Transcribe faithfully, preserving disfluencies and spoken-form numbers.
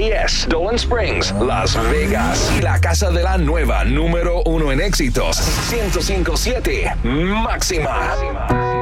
S, Dolan Springs, Las Vegas. Y la casa de la nueva número uno en éxitos, ciento cinco punto siete Máxima.